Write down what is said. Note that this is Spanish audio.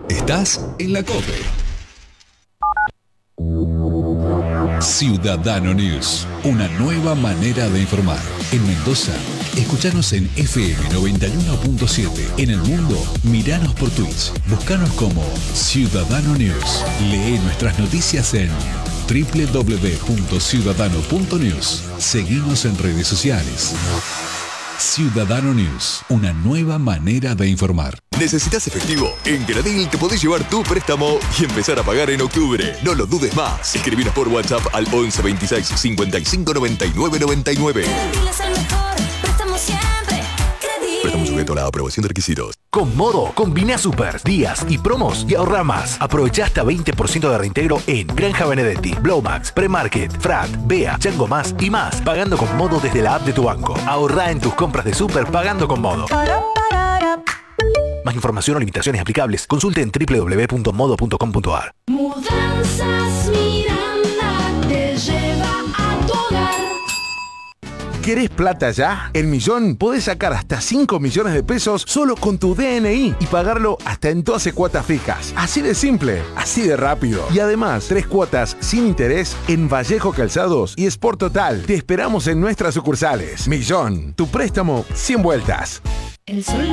Estás en la COPE. Ciudadano News, una nueva manera de informar. En Mendoza, escuchanos en FM 91.7. En el mundo, miranos por Twitch. Búscanos como Ciudadano News. Lee nuestras noticias en www.ciudadano.news. Seguimos en redes sociales. Ciudadano News, una nueva manera de informar. ¿Necesitas efectivo? En Gradil te podés llevar tu préstamo y empezar a pagar en octubre. No lo dudes más. Escribinos por WhatsApp al 11 26 55 99 99. Gradil es el mejor préstamo siempre. Gradil. Préstamo sujeto a la aprobación de requisitos. Con Modo, combina super, días y promos y ahorra más. Aprovecha hasta 20% de reintegro en Granja Benedetti, Blowmax, Premarket, Frat, Bea, Chango Más y más. Pagando con Modo desde la app de tu banco. Ahorra en tus compras de super pagando con Modo. Más información o limitaciones aplicables, consulte en www.modo.com.ar. Mudanzas Miranda te lleva a tu hogar. ¿Querés plata ya? En Millón podés sacar hasta 5 millones de pesos solo con tu DNI y pagarlo hasta en 12 cuotas fijas. Así de simple, así de rápido. Y además, 3 cuotas sin interés en Vallejo Calzados y Sport Total. Te esperamos en nuestras sucursales. Millón, tu préstamo sin vueltas. El sol